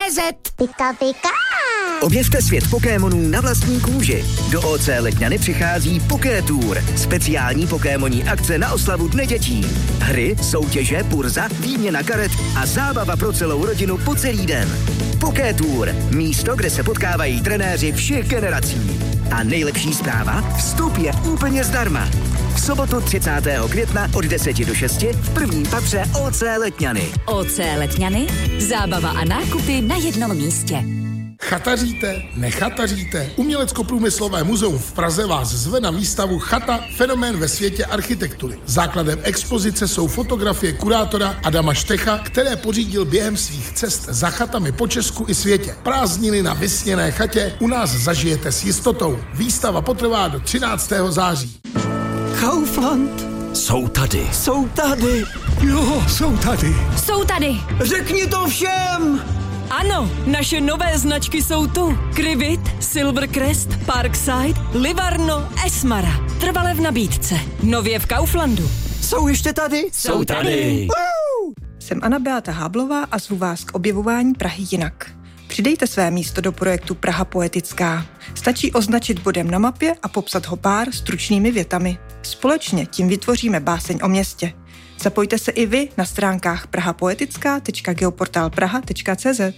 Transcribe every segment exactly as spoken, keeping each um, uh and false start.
zet. Pika, pika. Objevte svět Pokémonů na vlastní kůži. Do O C Letňany přichází Poké Tour, speciální pokémoní akce na oslavu Dne dětí. Hry, soutěže, burza, výměna karet a zábava pro celou rodinu po celý den. Poké Tour, místo, kde se potkávají trenéři všech generací. A nejlepší zpráva, vstup je úplně zdarma. V sobotu třicátého května od deseti do šesti v prvním patře O C Letňany. O C Letňany, zábava a nákupy na jednom místě. Chataříte, nechataříte? Umělecko-průmyslové muzeum v Praze vás zve na výstavu Chata, fenomén ve světě architektury. Základem expozice jsou fotografie kurátora Adama Štecha, které pořídil během svých cest za chatami po Česku i světě. Prázdniny na vysněné chatě u nás zažijete s jistotou. Výstava potrvá do třináctého září. Kaufland. Jsou tady. Jsou tady. Jo, jsou tady. Jsou tady. Řekni to všem. Ano, naše nové značky jsou tu. Krivit, Silvercrest, Parkside, Livarno, Esmara. Trvale v nabídce. Nově v Kauflandu. Jsou ještě tady? Jsou tady. Wow! Jsem Anna Beata Háblová a zvu vás k objevování Prahy jinak. Přidejte své místo do projektu Praha poetická. Stačí označit bodem na mapě a popsat ho pár stručnými větami. Společně tím vytvoříme báseň o městě. Zapojte se i vy na stránkách prahapoetická tečka geoportál praha tečka cé zet.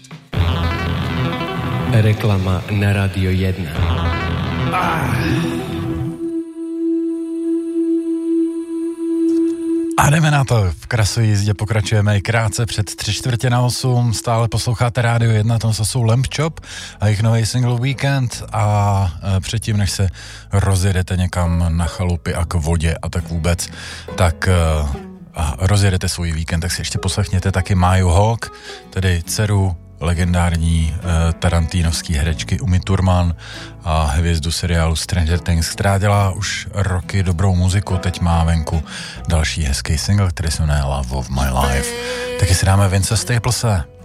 Reklama na Radio jedna. Ah. A jdeme na to. V krasojízdě pokračujeme i krátce před tři čtvrtě na osm. Stále posloucháte Rádio jedna, tam jsou Lamp Chop a jejich nový single Weekend. A předtím, než se rozjedete někam na chalupy a k vodě a tak vůbec, tak a rozjedete svůj víkend, tak si ještě poslechněte taky Maju Hawk, tedy dceru legendární eh, tarantínovský herečky Uma Thurman a hvězdu seriálu Stranger Things, která dělá už roky dobrou muziku, teď má venku další hezký single, který se jmenuje Love of My Life. Taky si dáme Vince Staplese.